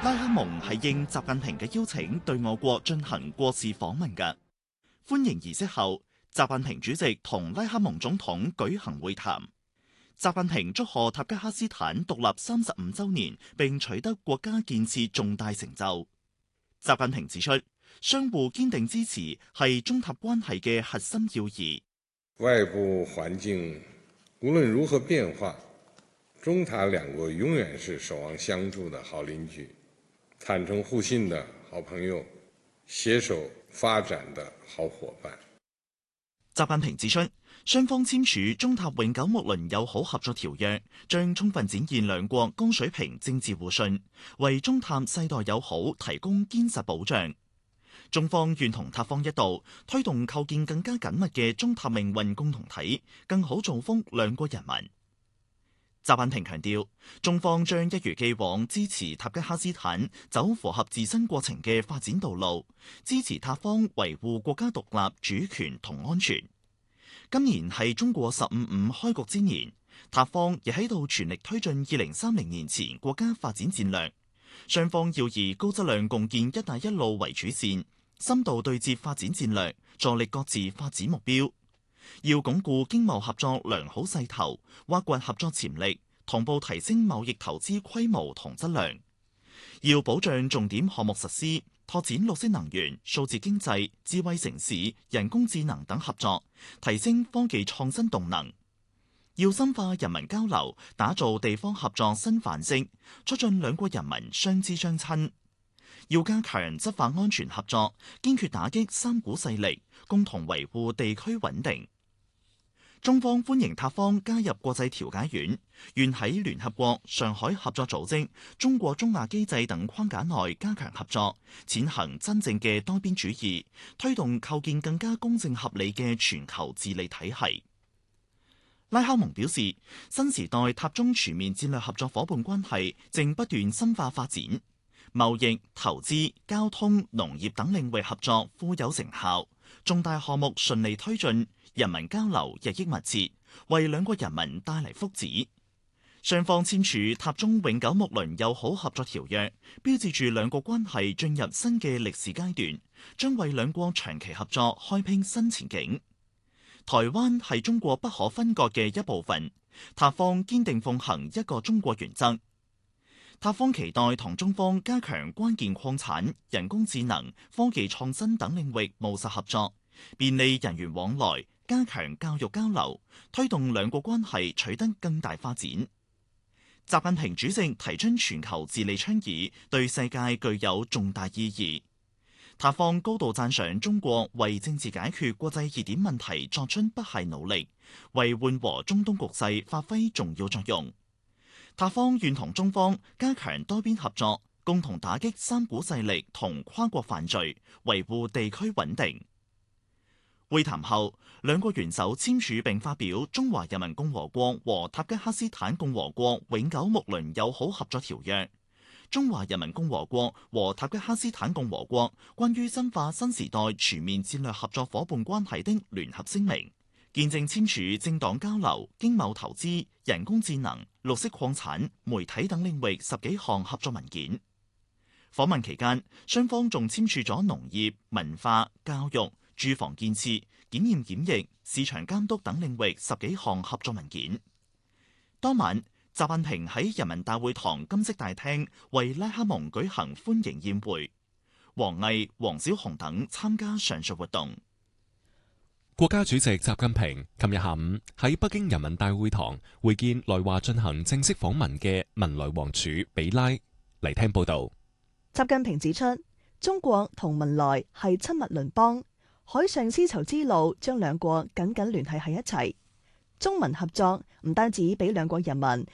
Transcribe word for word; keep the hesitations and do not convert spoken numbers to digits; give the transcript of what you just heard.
拉哈蒙係應習近平嘅邀請對我國進行國事訪問嘅。歡迎儀式後，習近平主席同拉哈蒙總統舉行會談。習近平祝賀塔吉克斯坦獨立三十五周年，並取得國家建設重大成就。習近平指出，相互堅定支持係中塔關係嘅核心要義。 外部環境無論如何變化，中塔兩國永遠是守望相助的好鄰居，坦誠互信的好朋友，攜手發展的好夥伴。 習近平指出，雙方簽署中塔永久睦鄰友好合作條約，將充分展現兩國高水平政治互信，為中塔世代友好提供堅實保障。中方願同塔方一道，推動構建更加緊密嘅中塔命運共同體，更好造福兩國人民。習近平強調，中方將一如既往支持塔吉克斯坦走符合自身過程嘅發展道路，支持塔方維護國家獨立主權同安全。今年係中國十五五開局之年，塔方亦喺度全力推進二零三零年前國家發展戰略。雙方要以高質量共建「一帶一路」為主線，深度對接發展戰略，助力各自發展目標。要鞏固經貿合作良好勢頭，挖掘合作潛力，同步提升貿易投資規模同質量。要保障重點項目實施，拓展綠色能源、數字經濟、智慧城市、人工智能等合作，提升科技創新動能。要深化人民交流，打造地方合作新範式，促進兩國人民相知相親。要加強執法安全合作，堅決打擊三股勢力，共同維護地區穩定。中方歡迎塔方加入國際調解院，願喺聯合國、上海合作組織、中國中亞機制等框架內加強合作，踐行真正嘅多邊主義，推動構建更加公正合理嘅全球治理體系。拉哈蒙表示，新時代塔中全面戰略合作夥伴關係正不斷深化發展，貿易、投資、交通、農業等領域合作富有成效，重大項目順利推進，人民交流日益密切，為兩國人民帶嚟福祉。雙方簽署塔中永久睦鄰友好合作條約，標誌住兩國關係進入新嘅歷史階段，將為兩國長期合作開闢新前景。台灣係中國不可分割嘅一部分，塔方堅定奉行一個中國原則。塔方期待同中方加強關鍵礦產、人工智能、科技創新等領域務實合作，便利人員往來，加強教育交流，推動兩國關係取得更大發展。習近平主席提出全球治理倡議，對世界具有重大意義。塔方高度讚賞中國為政治解決國際熱點問題作出不懈努力，為緩和中東局勢發揮重要作用。塔方願同中方加強多邊合作，共同打擊三股勢力同跨國犯罪，維護地區穩定。會談後，兩國元首簽署並發表《中華人民共和國和塔吉克斯坦共和國永久睦鄰友好合作條約》、《中華人民共和國和塔吉克斯坦共和國關於深化新時代全面戰略合作夥伴關係的聯合聲明》，見證簽署政黨交流、經貿投資、人工智能、綠色礦產、媒體等領域十幾項合作文件。訪問期間，雙方仲簽署咗農業、文化、教育、住房建設、檢驗檢疫、市場監督等領域十幾項合作文件。當晚，習近平喺人民大會堂金色大廳為拉哈蒙舉行歡迎宴會，王毅、黃小紅等參加上述活動。 國家主席習近平琴日下午喺北京人民大會堂會見來華進行正式訪問嘅文萊王儲比拉。嚟聽報道。 習近平指出，中國同文萊係親密鄰邦，海上絲綢之路將兩國緊緊聯繫喺一齊。中文合作唔單止俾兩國人民